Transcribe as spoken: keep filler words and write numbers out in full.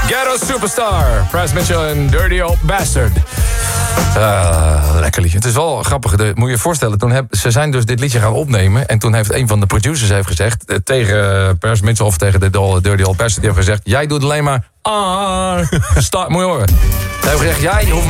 Ghetto Superstar. Price Mitchell en Dirty Old Bastard. Uh, lekker liedje. Het is wel grappig. De, moet je je voorstellen, toen heb, ze zijn dus dit liedje gaan opnemen. En toen heeft een van de producers heeft gezegd... Uh, tegen Price Mitchell of tegen de, de Dirty Old Bastard... die heeft gezegd, jij doet alleen maar... Ah, start, moet je horen. Hij heeft gezegd, jij hoeft